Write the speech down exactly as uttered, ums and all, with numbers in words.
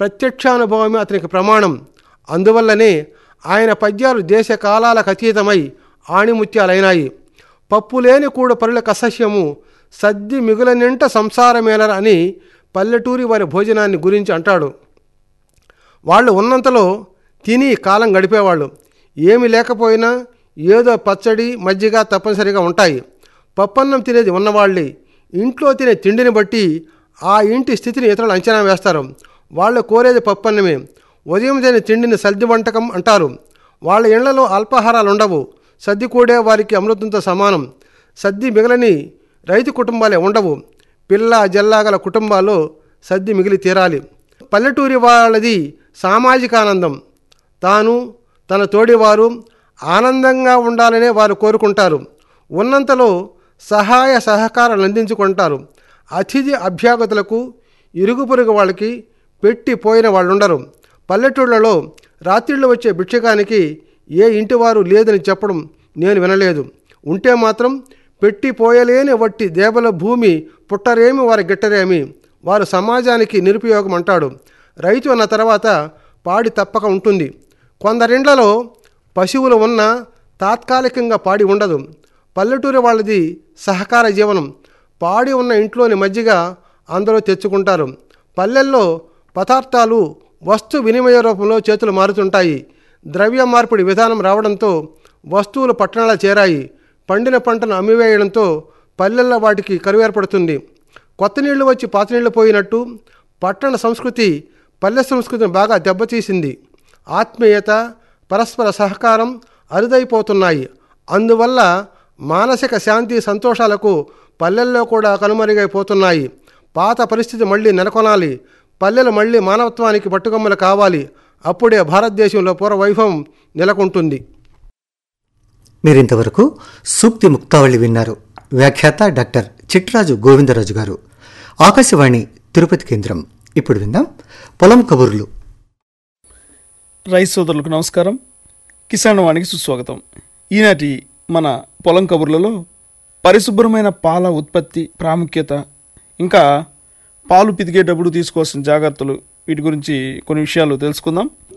ప్రత్యక్షానుభవమే అతనికి ప్రమాణం. అందువల్లనే ఆయన పద్యాలు దేశ కాలాలకు అతీతమై ఆణిముత్యాలైనాయి. పప్పులేని కూడా పరుల కసస్యము సద్ది మిగులనింట సంసారమేలర అని పల్లెటూరి వారి భోజనాన్ని గురించి అంటాడు. వాళ్ళు ఉన్నంతలో తిని కాలం గడిపేవాళ్ళు. ఏమి లేకపోయినా ఏదో పచ్చడి మజ్జిగ తప్పనిసరిగా ఉంటాయి. పప్పన్నం తినేది ఉన్నవాళ్ళే. ఇంట్లో తినే తిండిని బట్టి ఆ ఇంటి స్థితిని ఇతరులు అంచనా వేస్తారు. వాళ్ళు కోరేది పప్పన్నమే. ఉదయం తినే తిండిని సద్ది వంటకం అంటారు. వాళ్ళ ఇళ్లలో అల్పాహారాలు ఉండవు. సద్ది కూడే వారికి అమృతంతో సమానం. సద్ది మిగలని రైతు కుటుంబాలే ఉండవు. పిల్ల జల్లాగల కుటుంబాల్లో సద్ది మిగిలి తీరాలి. పల్లెటూరి వాళ్ళది సామాజిక ఆనందం. తాను తన తోడివారు ఆనందంగా ఉండాలనే వారు కోరుకుంటారు. ఉన్నంతలో సహాయ సహకారాలు అందించుకుంటారు. అతిథి అభ్యాగతులకు ఇరుగు పొరుగు వాళ్ళకి పెట్టి పోయిన వాళ్ళు ఉండరు. పల్లెటూళ్ళలో రాత్రిళ్ళు వచ్చే భిక్షకానికి ఏ ఇంటివారు లేదని చెప్పడం నేను వినలేదు. ఉంటే మాత్రం పెట్టి పోయలేని వట్టి దేవల భూమి పుట్టరేమి వారి గిట్టరేమి, వారు సమాజానికి నిరుపయోగం అంటాడు. రైతు అన్న తర్వాత పాడి తప్పక ఉంటుంది. కొందరిండ్లలో పశువులు ఉన్నా తాత్కాలికంగా పాడి ఉండదు. పల్లెటూరి వాళ్ళది సహకార జీవనం. పాడి ఉన్న ఇంట్లోని మజ్జిగ అందరూ తెచ్చుకుంటారు. పల్లెల్లో పదార్థాలు వస్తు వినిమయ రూపంలో చేతులు మారుతుంటాయి. ద్రవ్య మార్పిడి విధానం రావడంతో వస్తువులు పట్టణాల చేరాయి. పండిన పంటను అమ్మివేయడంతో పల్లెల్లో వాటికి కరువు ఏర్పడుతుంది. కొత్త నీళ్లు వచ్చి పాత నీళ్లు పోయినట్టు పట్టణ సంస్కృతి పల్లె సంస్కృతిని బాగా దెబ్బతీసింది. ఆత్మీయత, పరస్పర సహకారం అరుదైపోతున్నాయి. అందువల్ల మానసిక శాంతి సంతోషాలకు పల్లెల్లో కూడా కనుమరుగైపోతున్నాయి. పాత పరిస్థితి మళ్ళీ నెలకొనాలి. పల్లెలు మళ్ళీ మానవత్వానికి పట్టుకొమ్మలు కావాలి. అప్పుడే భారతదేశంలో పూర్వ వైభవం నెలకొంటుంది. మీరింతవరకు సూక్తి ముక్తావళి విన్నారు. వ్యాఖ్యాత డాక్టర్ చిట్రాజు గోవిందరాజు గారు. ఆకాశవాణి తిరుపతి కేంద్రం. ఇప్పుడు విందాం పొలం కబుర్లు. రైతు సోదరులకు నమస్కారం. కిసాన్ వాణికి సుస్వాగతం. ఈనాటి మన పొలం కబుర్లలో పరిశుభ్రమైన పాల ఉత్పత్తి ప్రాముఖ్యత, ఇంకా పాలు పితికేటప్పుడు తీసుకోవాల్సిన జాగ్రత్తలు, వీటి గురించి కొన్ని విషయాలు తెలుసుకుందాం.